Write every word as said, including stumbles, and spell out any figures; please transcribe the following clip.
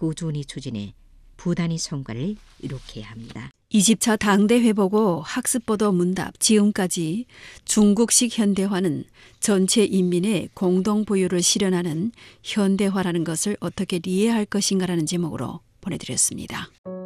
꾸준히 추진해 부단히 성과를 이룩해야 합니다. 이십 차 당대회 보고 학습보도 문답 지음까지 중국식 현대화는 전체 인민의 공동 부유를 실현하는 현대화라는 것을 어떻게 이해할 것인가라는 제목으로 보내드렸습니다.